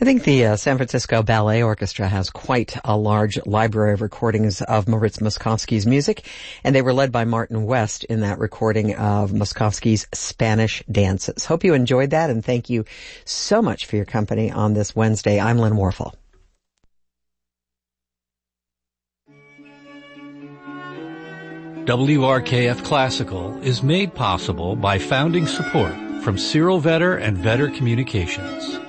I think the San Francisco Ballet Orchestra has quite a large library of recordings of Moritz Moszkowski's music, and they were led by Martin West in that recording of Moszkowski's Spanish dances. Hope you enjoyed that, and thank you so much for your company on this Wednesday. I'm Lynn Warfel. WRKF Classical is made possible by founding support from Cyril Vetter and Vetter Communications.